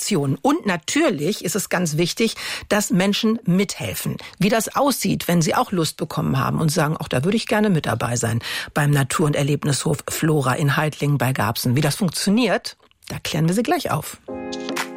Informationen. Und natürlich ist es ganz wichtig, dass Menschen mithelfen. Wie das aussieht, wenn sie auch Lust bekommen haben und sagen, auch da würde ich gerne mit dabei sein. Beim Natur- und Erlebnishof Flora in Heitlingen bei Garbsen. Wie das funktioniert, da klären wir Sie gleich auf.